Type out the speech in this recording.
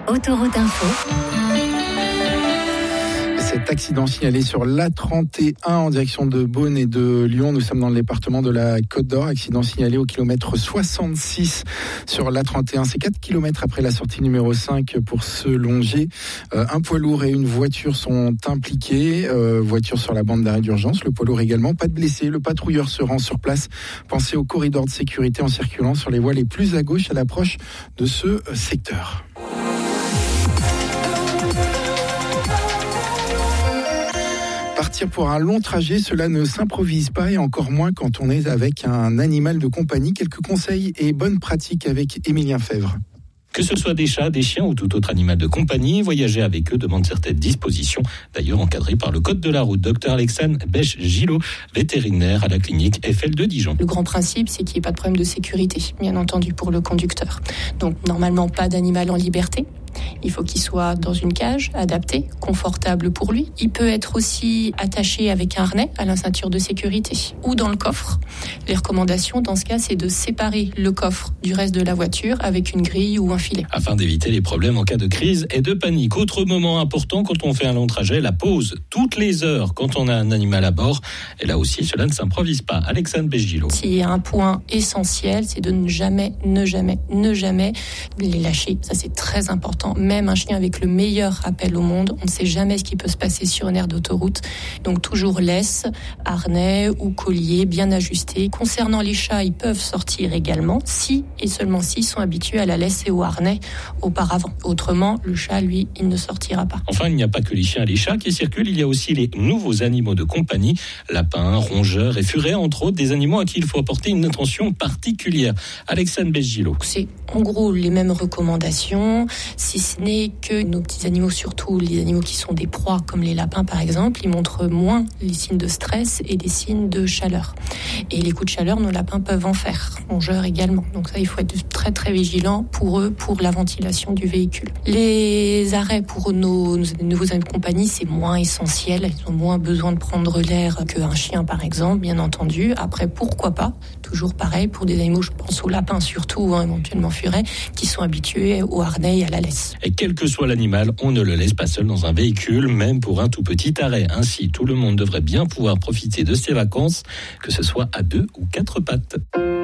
Autoroute Info. Cet accident signalé sur l'A31 en direction de Beaune et de Lyon. Nous sommes dans le département de la Côte d'Or. Accident signalé au kilomètre 66 sur l'A31. C'est 4 kilomètres après la sortie numéro 5 pour se longer. Un poids lourd et une voiture sont impliqués. Voiture sur la bande d'arrêt d'urgence. Le poids lourd également. Pas de blessés. Le patrouilleur se rend sur place. Pensez au corridor de sécurité en circulant sur les voies les plus à gauche à l'approche de ce secteur. Partir pour un long trajet, cela ne s'improvise pas et encore moins quand on est avec un animal de compagnie. Quelques conseils et bonnes pratiques avec Émilien Fèvre. Que ce soit des chats, des chiens ou tout autre animal de compagnie, voyager avec eux demande certaines dispositions, d'ailleurs encadrées par le code de la route. Dr Alexandre Bech-Gillot, vétérinaire à la clinique Eiffel de Dijon. Le grand principe, c'est qu'il n'y ait pas de problème de sécurité, bien entendu, pour le conducteur. Donc normalement, pas d'animal en liberté. Il faut qu'il soit dans une cage adaptée, confortable pour lui. Il peut être aussi attaché avec un harnais à la ceinture de sécurité ou dans le coffre. Les recommandations dans ce cas, c'est de séparer le coffre du reste de la voiture avec une grille ou un filet. Afin d'éviter les problèmes en cas de crise et de panique. Autre moment important quand on fait un long trajet, la pause. Toutes les heures quand on a un animal à bord. Et là aussi, cela ne s'improvise pas. Alexandre Bech-Gillot. S'il y a un point essentiel, c'est de ne jamais les lâcher. Ça, c'est très important. Même un chien avec le meilleur rappel au monde, on ne sait jamais ce qui peut se passer sur une aire d'autoroute. Donc toujours laisse, harnais ou collier bien ajusté. Concernant les chats, ils peuvent sortir également si et seulement s'ils sont habitués à la laisse et au harnais auparavant. Autrement, le chat, lui, il ne sortira pas. Enfin, il n'y a pas que les chiens et les chats qui circulent, il y a aussi les nouveaux animaux de compagnie, lapins, rongeurs et furets, entre autres, des animaux à qui il faut apporter une attention particulière. Alexandre Bech-Gillot. C'est en gros les mêmes recommandations, si ce n'est que nos petits animaux, surtout les animaux qui sont des proies, comme les lapins par exemple, ils montrent moins les signes de stress et des signes de chaleur. Et les coups de chaleur, nos lapins peuvent en faire, rongeurs également. Donc ça, il faut être très très vigilant pour eux, pour la ventilation du véhicule. Les arrêts pour nos nouveaux animaux de compagnie, c'est moins essentiel. Ils ont moins besoin de prendre l'air qu'un chien par exemple, bien entendu. Après, pourquoi pas, toujours pareil, pour des animaux, je pense aux lapins surtout, éventuellement furets, qui sont habitués au harnais et à la laisse. Et quel que soit l'animal, on ne le laisse pas seul dans un véhicule, même pour un tout petit arrêt. Ainsi, tout le monde devrait bien pouvoir profiter de ses vacances, que ce soit à 2 ou 4 pattes.